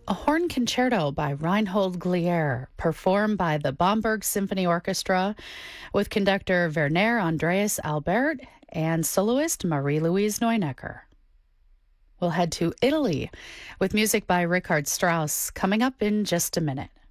A horn concerto by Reinhold Glier, performed by the Bamberg Symphony Orchestra with conductor Werner Andreas Albert and soloist Marie-Louise Neunecker. We'll head to Italy with music by Richard Strauss coming up in just a minute.